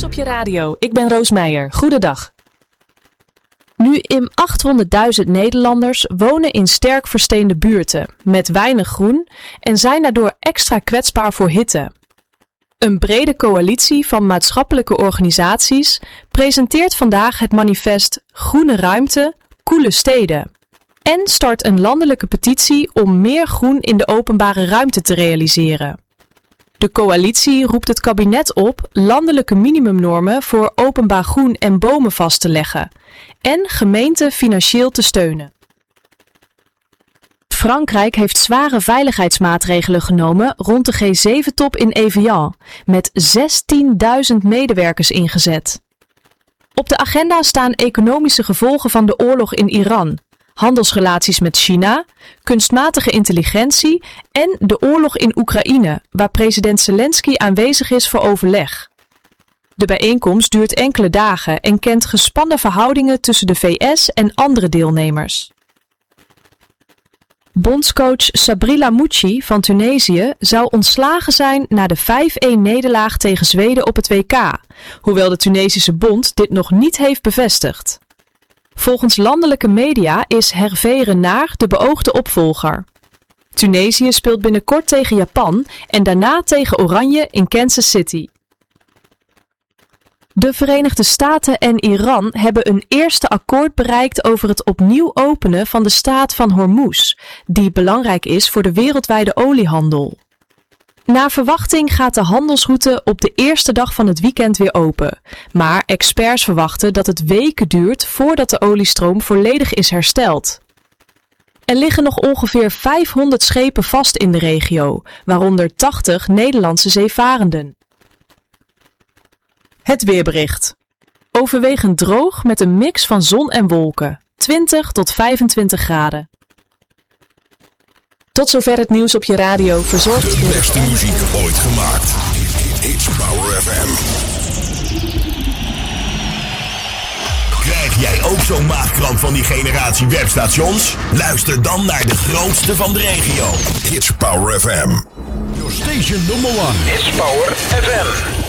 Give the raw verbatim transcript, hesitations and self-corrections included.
Nieuws op je radio. Ik ben Roos Meijer. Goedendag. Nu in achthonderdduizend Nederlanders wonen in sterk versteende buurten met weinig groen en zijn daardoor extra kwetsbaar voor hitte. Een brede coalitie van maatschappelijke organisaties presenteert vandaag het manifest Groene Ruimte, Koele Steden en start een landelijke petitie om meer groen in de openbare ruimte te realiseren. De coalitie roept het kabinet op landelijke minimumnormen voor openbaar groen en bomen vast te leggen en gemeenten financieel te steunen. Frankrijk heeft zware veiligheidsmaatregelen genomen rond de G zeven top in Evian, met zestienduizend medewerkers ingezet. Op de agenda staan economische gevolgen van de oorlog in Iran, handelsrelaties met China, kunstmatige intelligentie en de oorlog in Oekraïne, waar president Zelensky aanwezig is voor overleg. De bijeenkomst duurt enkele dagen en kent gespannen verhoudingen tussen de V S en andere deelnemers. Bondscoach Sabri Lamouchi van Tunesië zou ontslagen zijn na de vijf-een nederlaag tegen Zweden op het W K, hoewel de Tunesische bond dit nog niet heeft bevestigd. Volgens landelijke media is Hervé Renard de beoogde opvolger. Tunesië speelt binnenkort tegen Japan en daarna tegen Oranje in Kansas City. De Verenigde Staten en Iran hebben een eerste akkoord bereikt over het opnieuw openen van de Straat van Hormuz, die belangrijk is voor de wereldwijde oliehandel. Naar verwachting gaat de handelsroute op de eerste dag van het weekend weer open, maar experts verwachten dat het weken duurt voordat de oliestroom volledig is hersteld. Er liggen nog ongeveer vijfhonderd schepen vast in de regio, waaronder tachtig Nederlandse zeevarenden. Het weerbericht. Overwegend droog met een mix van zon en wolken, twintig tot vijfentwintig graden. Tot zover het nieuws op je radio, verzorgd De beste muziek ooit gemaakt. It's Power F M. Krijg jij ook zo'n maagkramp van die generatie webstations? Luister dan naar de grootste van de regio. It's Power F M. Your station number one. It's Power F M.